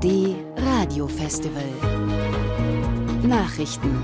ARD Radiofestival. Nachrichten.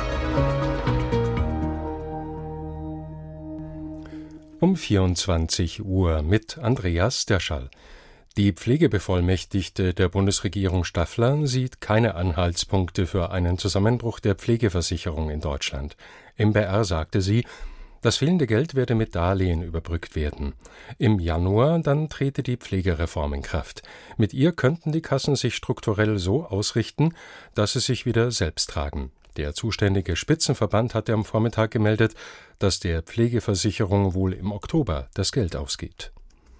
Um 24 Uhr mit Andreas Derschall. Die Pflegebevollmächtigte der Bundesregierung Staffler sieht keine Anhaltspunkte für einen Zusammenbruch der Pflegeversicherung in Deutschland. Im BR sagte sie, das fehlende Geld werde mit Darlehen überbrückt werden. Im Januar dann trete die Pflegereform in Kraft. Mit ihr könnten die Kassen sich strukturell so ausrichten, dass sie sich wieder selbst tragen. Der zuständige Spitzenverband hatte am Vormittag gemeldet, dass der Pflegeversicherung wohl im Oktober das Geld ausgeht.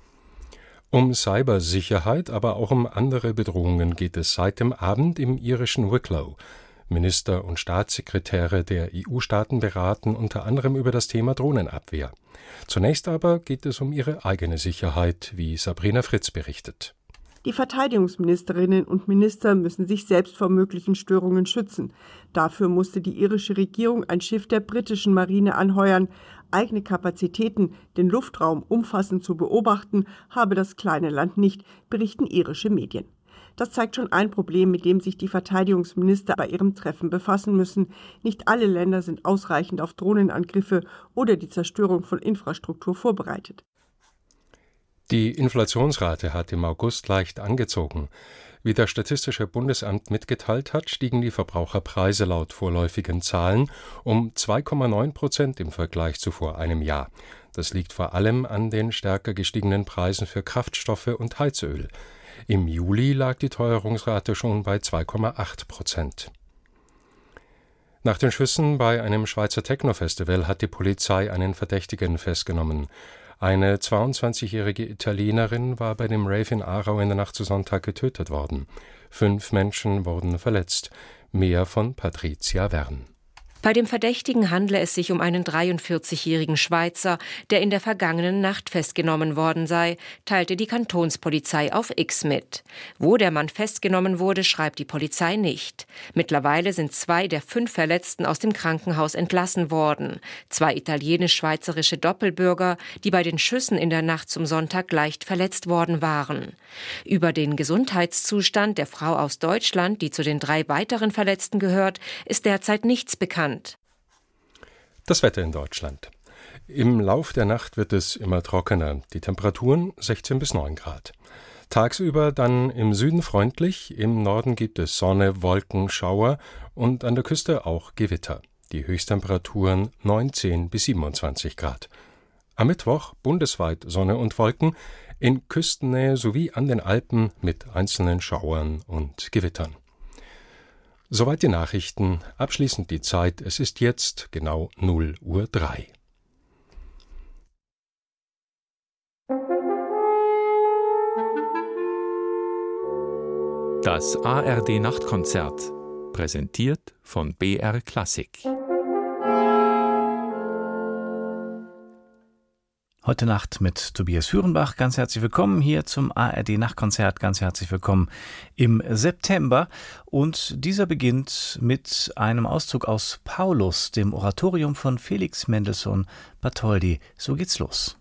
Um Cybersicherheit, aber auch um andere Bedrohungen geht es seit dem Abend im irischen Wicklow. Minister und Staatssekretäre der EU-Staaten beraten unter anderem über das Thema Drohnenabwehr. Zunächst aber geht es um ihre eigene Sicherheit, wie Sabrina Fritz berichtet. Die Verteidigungsministerinnen und Minister müssen sich selbst vor möglichen Störungen schützen. Dafür musste die irische Regierung ein Schiff der britischen Marine anheuern. Eigene Kapazitäten, den Luftraum umfassend zu beobachten, habe das kleine Land nicht, berichten irische Medien. Das zeigt schon ein Problem, mit dem sich die Verteidigungsminister bei ihrem Treffen befassen müssen. Nicht alle Länder sind ausreichend auf Drohnenangriffe oder die Zerstörung von Infrastruktur vorbereitet. Die Inflationsrate hat im August leicht angezogen. Wie das Statistische Bundesamt mitgeteilt hat, stiegen die Verbraucherpreise laut vorläufigen Zahlen um 2,9% im Vergleich zu vor einem Jahr. Das liegt vor allem an den stärker gestiegenen Preisen für Kraftstoffe und Heizöl. Im Juli lag die Teuerungsrate schon bei 2,8%. Nach den Schüssen bei einem Schweizer Techno-Festival hat die Polizei einen Verdächtigen festgenommen. Eine 22-jährige Italienerin war bei dem Rave in Aarau in der Nacht zu Sonntag getötet worden. 5 Menschen wurden verletzt. Mehr von Patricia Wern. Bei dem Verdächtigen handle es sich um einen 43-jährigen Schweizer, der in der vergangenen Nacht festgenommen worden sei, teilte die Kantonspolizei auf X mit. Wo der Mann festgenommen wurde, schreibt die Polizei nicht. Mittlerweile sind 2 der 5 Verletzten aus dem Krankenhaus entlassen worden. 2 italienisch-schweizerische Doppelbürger, die bei den Schüssen in der Nacht zum Sonntag leicht verletzt worden waren. Über den Gesundheitszustand der Frau aus Deutschland, die zu den 3 weiteren Verletzten gehört, ist derzeit nichts bekannt. Das Wetter in Deutschland. Im Lauf der Nacht wird es immer trockener. Die Temperaturen 16 bis 9 Grad. Tagsüber dann im Süden freundlich, im Norden gibt es Sonne, Wolken, Schauer und an der Küste auch Gewitter. Die Höchsttemperaturen 19 bis 27 Grad. Am Mittwoch bundesweit Sonne und Wolken, in Küstennähe sowie an den Alpen mit einzelnen Schauern und Gewittern. Soweit die Nachrichten, abschließend die Zeit, es ist jetzt genau 0:03 Uhr. Das ARD-Nachtkonzert, präsentiert von BR Klassik. Heute Nacht mit Tobias Führenbach. Ganz herzlich willkommen hier zum ARD-Nachtkonzert. Ganz herzlich willkommen im September. Und dieser beginnt mit einem Auszug aus Paulus, dem Oratorium von Felix Mendelssohn Bartholdy. So geht's los.